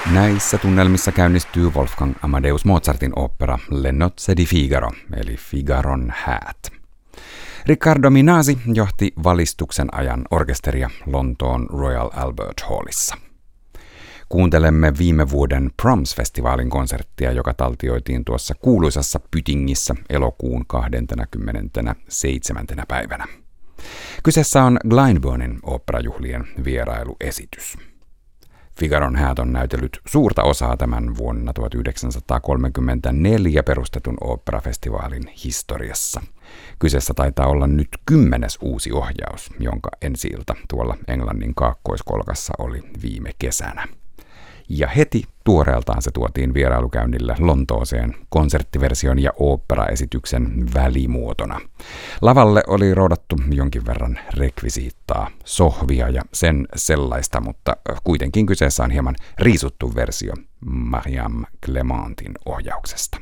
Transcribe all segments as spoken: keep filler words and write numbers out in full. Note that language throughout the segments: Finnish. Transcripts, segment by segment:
Näissä tunnelmissa käynnistyy Wolfgang Amadeus Mozartin opera Le Nozze di Figaro, eli Figaron häät. Riccardo Minasi johti valistuksen ajan orkesteria Lontoon Royal Albert Hallissa. Kuuntelemme viime vuoden Proms-festivaalin konserttia, joka taltioitiin tuossa kuuluisassa Pytingissä elokuun kahdeskymmenesseitsemäs päivänä. Kyseessä on Glyndebournin oopperajuhlien vierailuesitys. Figaron häät on näytellyt suurta osaa tämän vuonna tuhatyhdeksänsataakolmekymmentäneljä perustetun oopperafestivaalin historiassa. Kyseessä taitaa olla nyt kymmenes uusi ohjaus, jonka ensi-ilta tuolla Englannin kaakkoiskolkassa oli viime kesänä. Ja heti tuoreeltaan se tuotiin vierailukäynnille Lontooseen konserttiversion ja oopperaesityksen välimuotona. Lavalle oli roudattu jonkin verran rekvisiittaa, sohvia ja sen sellaista, mutta kuitenkin kyseessä on hieman riisuttu versio Mariam Clementin ohjauksesta.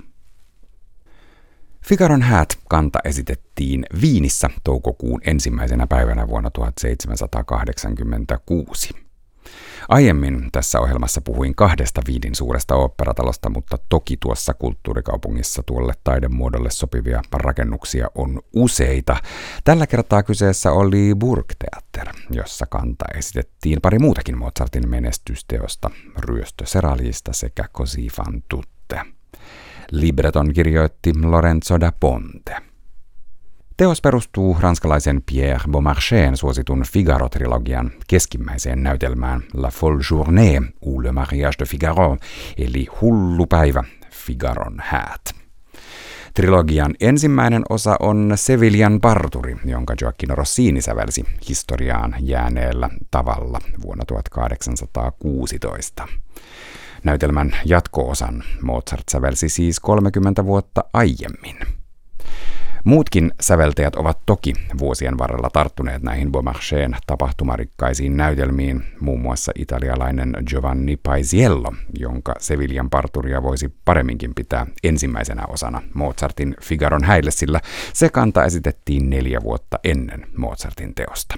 Figaron häät kanta esitettiin Viinissä toukokuun ensimmäisenä päivänä vuonna tuhatseitsemänsataakahdeksankymmentäkuusi. Aiemmin tässä ohjelmassa puhuin kahdesta Viinin suuresta oopperatalosta, mutta toki tuossa kulttuurikaupungissa tuolle taidemuodolle sopivia rakennuksia on useita. Tällä kertaa kyseessä oli Burgtheater, jossa kanta esitettiin pari muutakin Mozartin menestysteosta, Ryöstö Seralista sekä Così fan tutte. Libreton kirjoitti Lorenzo da Ponte. Teos perustuu ranskalaisen Pierre Beaumarchain suositun Figaro-trilogian keskimmäiseen näytelmään La Folle Journée ou Le Mariage de Figaro, eli Hullu päivä, Figaron häät. Trilogian ensimmäinen osa on Sevillian parturi, jonka Gioacchino Rossini sävelsi historiaan jääneellä tavalla vuonna tuhatkahdeksansataakuusitoista. Näytelmän jatko-osan Mozart sävelsi siis kolmekymmentä vuotta aiemmin. Muutkin säveltäjät ovat toki vuosien varrella tarttuneet näihin Beaumarchain tapahtumarikkaisiin näytelmiin, muun muassa italialainen Giovanni Paisiello, jonka Sevillian parturia voisi paremminkin pitää ensimmäisenä osana Mozartin Figaron häille, sillä se kanta esitettiin neljä vuotta ennen Mozartin teosta.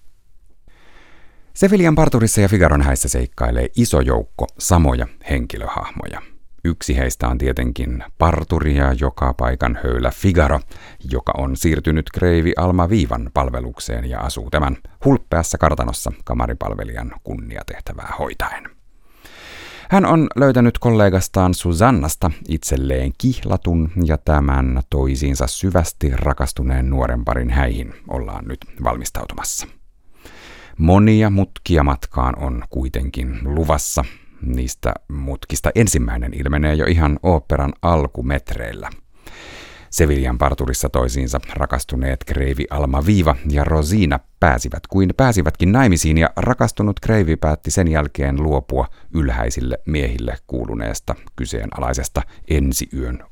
Sevillian parturissa ja Figaron häissä seikkailee iso joukko samoja henkilöhahmoja. Yksi heistä on tietenkin parturi ja joka paikan höylä Figaro, joka on siirtynyt kreivi Alma Viivan palvelukseen ja asuu tämän hulppeassa kartanossa kamaripalvelijan kunniatehtävää hoitaen. Hän on löytänyt kollegastaan Susannasta itselleen kihlatun ja tämän toisiinsa syvästi rakastuneen nuoren parin häihin ollaan nyt valmistautumassa. Monia mutkia matkaan on kuitenkin luvassa. Niistä mutkista ensimmäinen ilmenee jo ihan oopperan alkumetreillä. Sevillian parturissa toisiinsa rakastuneet kreivi Alma Viiva ja Rosina pääsivät kuin pääsivätkin naimisiin, ja rakastunut kreivi päätti sen jälkeen luopua ylhäisille miehille kuuluneesta kyseenalaisesta ensiyön